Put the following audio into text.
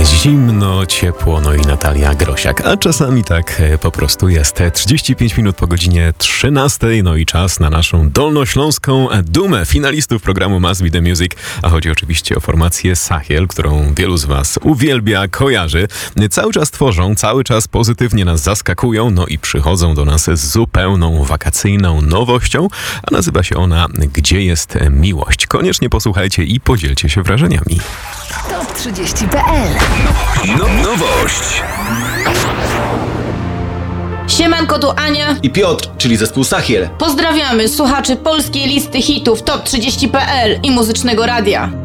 Zimno, ciepło, no i Natalia Grosiak. A czasami tak po prostu jest. 35 minut po godzinie 13, no i czas na naszą dolnośląską dumę finalistów programu Must Be The Music. A chodzi oczywiście o formację Sahiel, którą wielu z was uwielbia, kojarzy. Cały czas tworzą, cały czas pozytywnie nas zaskakują, no i przychodzą do nas z zupełną wakacyjną nowością, a nazywa się ona Gdzie jest miłość? Koniecznie posłuchajcie i podzielcie się wrażeniami. Top30.pl Nowość. Siemanko, tu Ania. I Piotr, czyli zespół Sahiel. Pozdrawiamy słuchaczy polskiej listy hitów Top30.pl i Muzycznego Radia.